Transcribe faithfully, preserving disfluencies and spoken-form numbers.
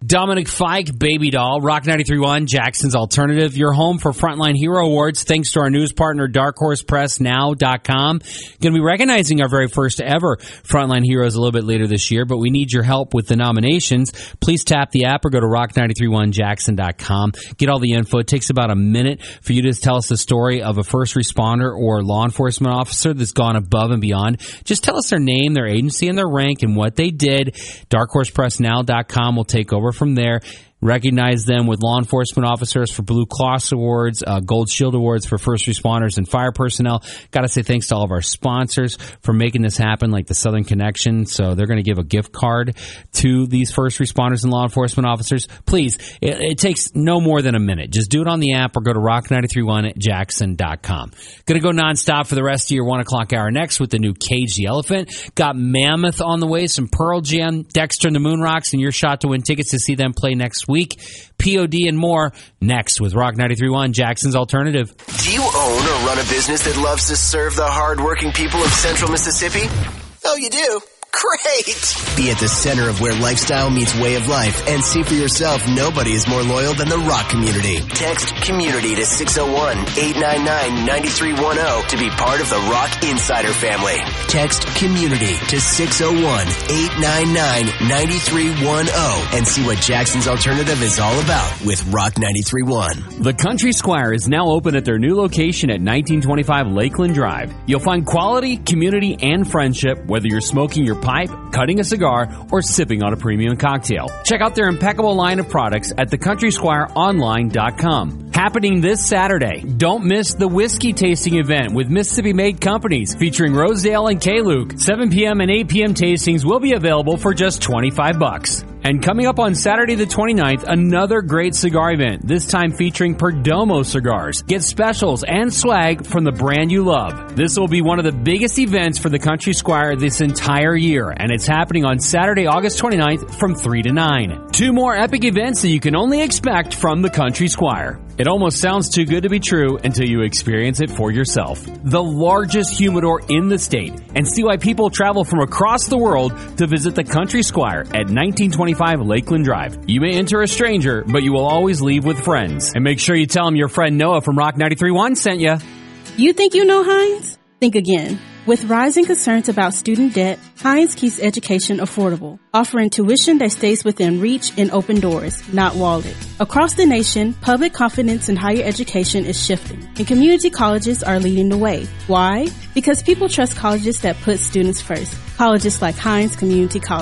Dominic Fike, Baby Doll, Rock ninety-three point one, Jackson's Alternative. Your home for Frontline Hero Awards, thanks to our news partner, dark horse press now dot com. Going to be recognizing our very first ever Frontline Heroes a little bit later this year, but we need your help with the nominations. Please tap the app or go to rock ninety-three point one jackson dot com. Get all the info. It takes about a minute for you to tell us the story of a first responder or law enforcement officer that's gone above and beyond. Just tell us their name, their agency, and their rank and what they did. dark horse press now dot com will take over from there. Recognize them with law enforcement officers for Blue Cross Awards, uh, Gold Shield Awards for first responders and fire personnel. Got to say thanks to all of our sponsors for making this happen, like the Southern Connection. So they're going to give a gift card to these first responders and law enforcement officers. Please, it, it takes no more than a minute. Just do it on the app or go to rock ninety-three point one jackson dot com. Going to go nonstop for the rest of your one o'clock hour next with the new Cage the Elephant. Got Mammoth on the way, some Pearl Jam, Dexter and the Moon Rocks, and your shot to win tickets to see them play next week. P O D and more next with Rock ninety-three point one, Jackson's Alternative. Do you own or run a business that loves to serve the hardworking people of Central Mississippi? Oh, you do? Great! Be at the center of where lifestyle meets way of life and see for yourself nobody is more loyal than the Rock community. Text community to six oh one, eight nine nine, nine three one oh to be part of the Rock Insider family. Text community to six oh one, eight nine nine, nine three one oh and see what Jackson's Alternative is all about with Rock ninety-three point one. The Country Squire is now open at their new location at nineteen twenty-five Lakeland Drive. You'll find quality, community, and friendship whether you're smoking your pipe, cutting a cigar, or sipping on a premium cocktail. Check out their impeccable line of products at the country squire online dot com. Happening this Saturday, don't miss the whiskey tasting event with Mississippi-made companies featuring Rosedale and K-Luke. seven p.m. and eight p.m. tastings will be available for just twenty-five bucks. And coming up on Saturday the twenty-ninth, another great cigar event, this time featuring Perdomo cigars. Get specials and swag from the brand you love. This will be one of the biggest events for the Country Squire this entire year, and it's happening on Saturday, August twenty-ninth from three to nine. Two more epic events that you can only expect from the Country Squire. It almost sounds too good to be true until you experience it for yourself. The largest humidor in the state, and see why people travel from across the world to visit the Country Squire at nineteen twenty-five Lakeland Drive. You may enter a stranger, but you will always leave with friends. And make sure you tell them your friend Noah from Rock ninety-three point one sent you. You think you know Heinz? Think again. With rising concerns about student debt, Heinz keeps education affordable, offering tuition that stays within reach and open doors, not walled. Across the nation, public confidence in higher education is shifting, and community colleges are leading the way. Why? Because people trust colleges that put students first. Colleges like Heinz Community College.